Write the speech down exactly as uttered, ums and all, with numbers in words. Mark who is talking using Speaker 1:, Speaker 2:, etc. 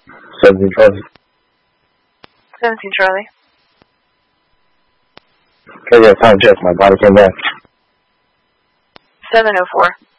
Speaker 1: seventeen Charlie.
Speaker 2: seventeen Charlie.
Speaker 1: Okay, yeah, time check. My body came back.
Speaker 2: seven oh four.